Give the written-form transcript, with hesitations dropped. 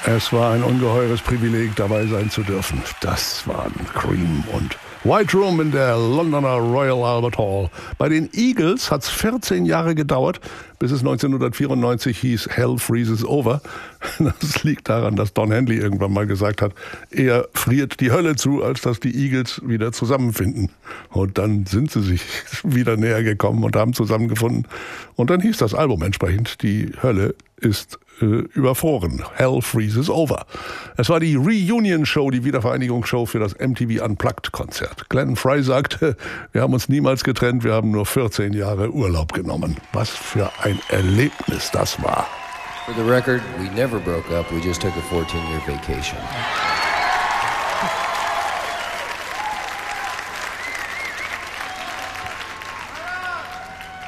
Es war ein ungeheures Privileg, dabei sein zu dürfen. Das waren Cream und White Room in der Londoner Royal Albert Hall. Bei den Eagles hat es 14 Jahre gedauert, bis es 1994 hieß Hell Freezes Over. Das liegt daran, dass Don Henley irgendwann mal gesagt hat, eher friert die Hölle zu, als dass die Eagles wieder zusammenfinden. Und dann sind sie sich wieder näher gekommen und haben zusammengefunden. Und dann hieß das Album entsprechend, die Hölle ist überfroren. Hell Freezes Over. Es war die Reunion-Show, die Wiedervereinigungsshow für das MTV Unplugged-Konzert. Glenn Frey sagte, wir haben uns niemals getrennt, wir haben nur 14 Jahre Urlaub genommen. Was für ein Erlebnis das war. For the record, we never broke up, we just took a 14-year vacation.